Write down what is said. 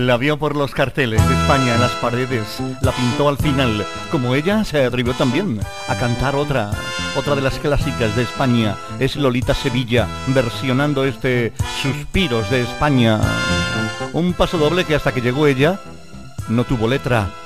La vio por los carteles de España en las paredes, la pintó al final. Como ella, se atrevió también a cantar otra de las clásicas de España. Es Lolita Sevilla, versionando este Suspiros de España. Un paso doble que hasta que llegó ella, no tuvo letra.